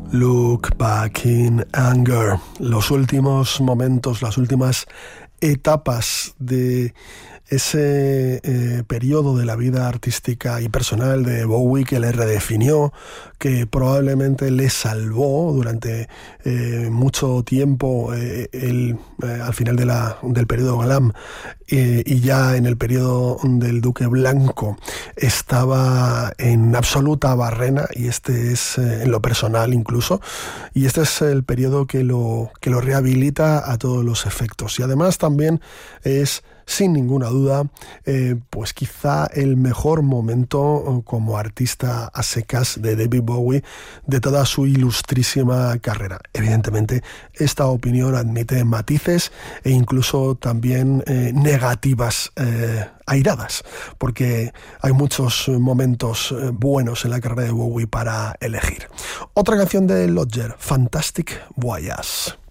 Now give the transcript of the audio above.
Look Back in Anger, los últimos momentos, las últimas etapas de ese periodo de la vida artística y personal de Bowie que le redefinió, que probablemente le salvó durante mucho tiempo al final del periodo glam y ya en el periodo del Duque Blanco estaba en absoluta barrena, y este es en lo personal incluso, y este es el periodo que lo rehabilita a todos los efectos, y además también es sin ninguna duda, pues quizá el mejor momento como artista a secas de David Bowie de toda su ilustrísima carrera. Evidentemente, esta opinión admite matices e incluso también negativas airadas, porque hay muchos momentos buenos en la carrera de Bowie para elegir. Otra canción de Lodger, Fantastic Voyage.